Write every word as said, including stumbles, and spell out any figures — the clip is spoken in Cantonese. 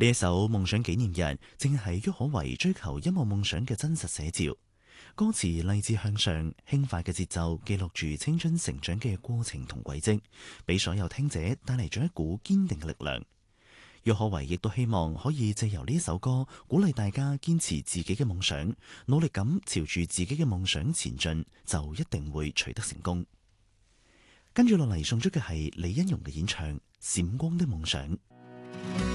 呢一首夢想紀念日，正係郁可唯追求音樂夢想嘅真實寫照。歌詞勵志向上，輕快嘅節奏記錄住青春成長嘅過程同軌跡，俾所有聽者帶嚟咗一股堅定嘅力量。郁可唯亦都希望可以借由呢一首歌，鼓勵大家堅持自己嘅夢想，努力咁朝住自己嘅夢想前進，就一定會取得成功。跟住落嚟送出嘅係李欣蓉嘅演唱《閃光的夢想》。